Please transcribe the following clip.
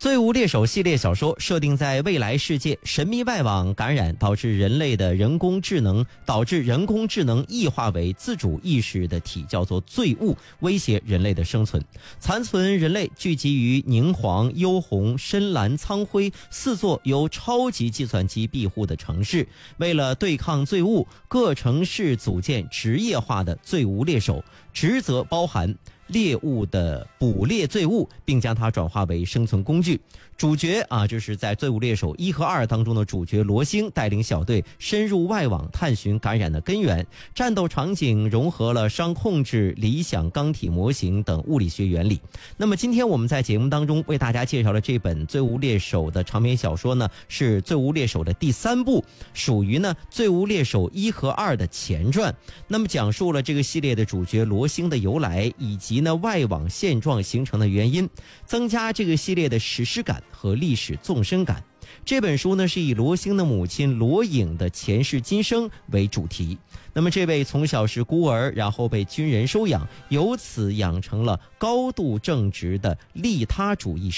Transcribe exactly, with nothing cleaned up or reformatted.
罪无猎手系列小说设定在未来世界，神秘外网感染导致人类的人工智能导致人工智能异化为自主意识的体，叫做罪物，威胁人类的生存。残存人类聚集于宁黄、幽红、深蓝、苍辉四座由超级计算机庇护的城市。为了对抗罪物，各城市组建职业化的罪无猎手，职责包含猎物的捕猎罪物，并将它转化为生存工具。主角啊，就是在罪物猎手一和二当中的主角罗星，带领小队深入外网探寻感染的根源。战斗场景融合了熵控制、理想钢体模型等物理学原理。那么今天我们在节目当中为大家介绍的这本罪无猎手的长篇小说呢，是罪无猎手的第三部，属于呢罪无猎手一和二的前传。那么讲述了这个系列的主角罗星的由来，以及呢外网现状形成的原因，增加这个系列的史诗感和历史纵深感。这本书呢是以罗星的母亲罗颖的前世今生为主题。那么这位从小是孤儿，然后被军人收养，由此养成了高度正直的利他主义